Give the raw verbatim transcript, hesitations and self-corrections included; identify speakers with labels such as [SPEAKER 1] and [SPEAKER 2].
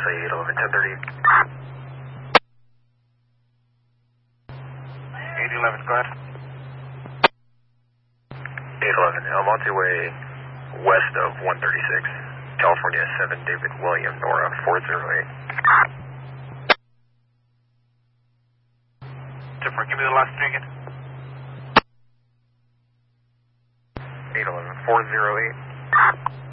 [SPEAKER 1] say eight eleven, ten thirty.
[SPEAKER 2] eight eleven, go ahead.
[SPEAKER 1] eight eleven, El Monte Way, west of one thirty-six, California seven, David William, Nora four zero eight.
[SPEAKER 2] Jennifer, give me the last three again.
[SPEAKER 1] eight eleven, four zero eight.